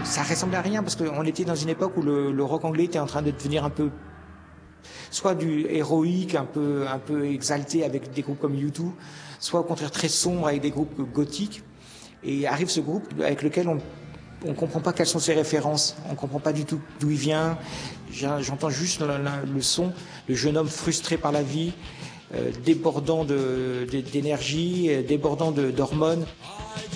ça ressemblait à rien parce qu'on était dans une époque où le rock anglais était en train de devenir un peu soit du héroïque, un peu exalté avec des groupes comme U2, soit au contraire très sombre avec des groupes gothiques. Et arrive ce groupe avec lequel on comprend pas quelles sont ses références, on comprend pas du tout d'où il vient. J'entends juste le son, le jeune homme frustré par la vie, débordant d'énergie, débordant d'hormones.